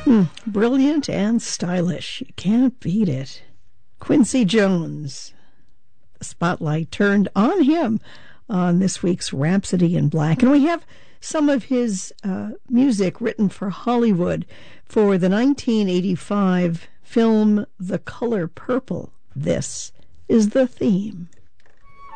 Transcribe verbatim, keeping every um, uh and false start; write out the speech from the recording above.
Brilliant and stylish. You can't beat it. Quincy Jones. The spotlight turned on him on this week's Rhapsody in Black. And we have some of his uh, music written for Hollywood for the nineteen eighty-five film The Color Purple. This is the theme.